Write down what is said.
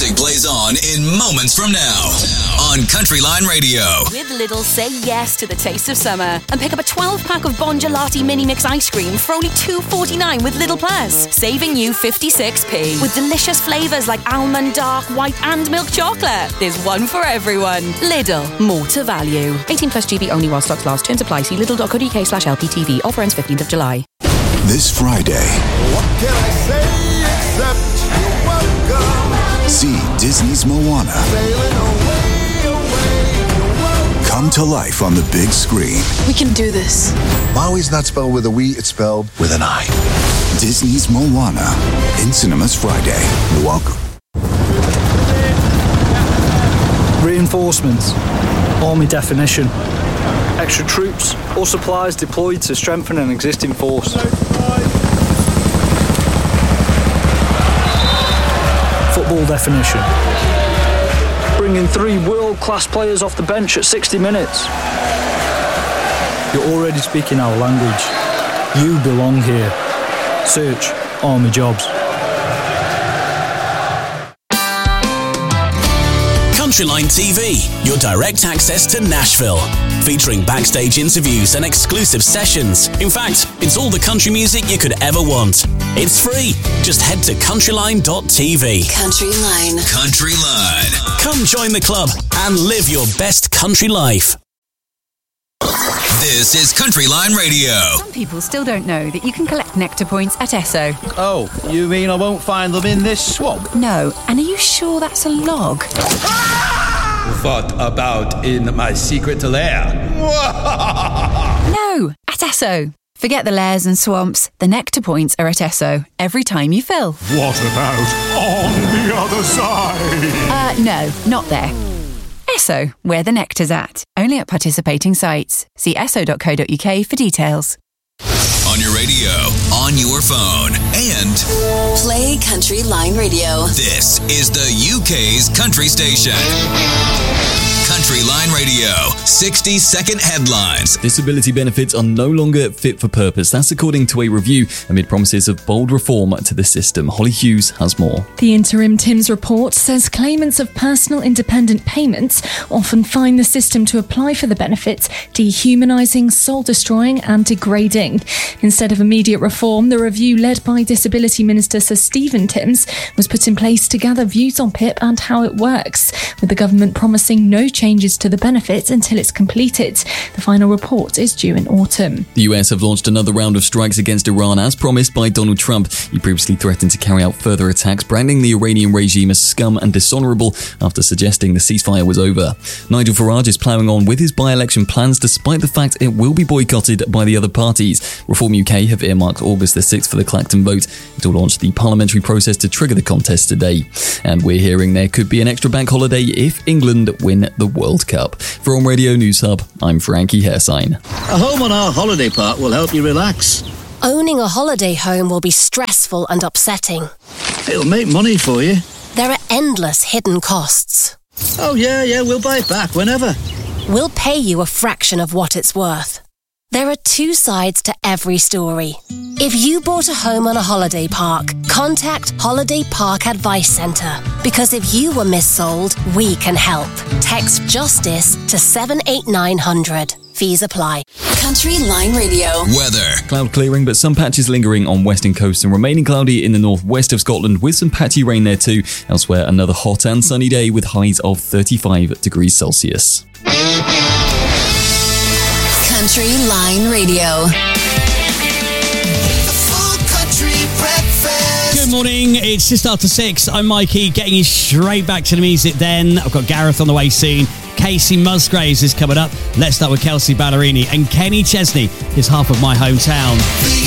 music plays on in moments from now on Country Line Radio. With Lidl, say yes to the taste of summer and pick up a 12-pack of Bon Gelati Mini Mix ice cream for only $2.49 with Lidl Plus, saving you 56p. With delicious flavours like almond, dark, white and milk chocolate. There's one for everyone. Lidl, more to value. 18 plus GB only while stocks last. Terms apply. See lidl.co.uk/LPTV. Offer ends 15th of July. This Friday, what can I say except you're welcome? see Disney's Moana Sailing away, you're welcome. come to life on the big screen. We can do this. Maui's not spelled with a we, it's spelled with an I. Disney's Moana in cinemas Friday. You're welcome. Reinforcements. Army definition. Extra troops or supplies deployed to strengthen an existing force. Football definition. Bringing 3 world-class players off the bench at 60 minutes. You're already speaking our language. You belong here. Search Army Jobs. Countryline TV, your direct access to Nashville. Featuring backstage interviews and exclusive sessions. In fact, it's all the country music you could ever want. It's free. Just head to countryline.tv. Countryline. Countryline. Come join the club and live your best country life. This is Countryline Radio. Some people still don't know that you can collect nectar points at Esso. Oh, you mean I won't find them in this swamp? No, and are you sure that's a log? What about in my secret lair? No, at Esso. Forget the lairs and swamps. The nectar points are at Esso every time you fill. What about on the other side? No, not there. Esso, where the nectar's at. Only at participating sites. See esso.co.uk for details. On your radio, on your phone, and Play Country Line Radio. this is the UK's country station. Country Line Radio, 60-second headlines. Disability benefits are no longer fit for purpose. That's according to a review amid promises of bold reform to the system. Holly Hughes has more. The interim TIMS report says claimants of personal independent payments often find the system to apply for the benefits dehumanising, soul-destroying and degrading. Instead of immediate reform, the review led by Disability Minister Sir Stephen Timms was put in place to gather views on PIP and how it works, with the government promising no changes to the benefits until it's completed. The final report is due in autumn. The US have launched another round of strikes against Iran as promised by Donald Trump. He previously threatened to carry out further attacks, branding the Iranian regime as scum and dishonourable after suggesting the ceasefire was over. Nigel Farage is ploughing on with his by-election plans despite the fact it will be boycotted by the other parties. Reform UK have earmarked August the 6th for the Clacton vote. It will launch the parliamentary process to trigger the contest today. And we're hearing there could be an extra bank holiday if England win the World Cup. From Radio News Hub, I'm Frankie Hairsign. A home on our holiday park will help you relax. Owning a holiday home will be stressful and upsetting. It'll make money for you. There are endless hidden costs. Oh yeah, we'll buy it back whenever. We'll pay you a fraction of what it's worth. There are 2 sides to every story. If you bought a home on a holiday park, contact Holiday Park Advice Centre. Because if you were missold, we can help. Text JUSTICE to 78900. Fees apply. Country Line Radio. Weather. Cloud clearing, but some patches lingering on western coast and remaining cloudy in the northwest of Scotland with some patchy rain there too. Elsewhere, another hot and sunny day with highs of 35 degrees Celsius. Country Line Radio. Good morning, it's just after 6. I'm Mikey, getting you straight back to the music then. I've got Gareth on the way soon. Casey Musgraves is coming up. Let's start with Kelsey Ballerini and Kenny Chesney is half of my hometown.